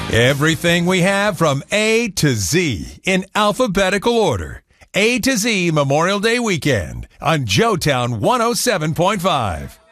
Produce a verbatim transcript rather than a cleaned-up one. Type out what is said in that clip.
Everything we have from A to Z in alphabetical order. A to Z Memorial Day weekend on Joetown one oh seven point five.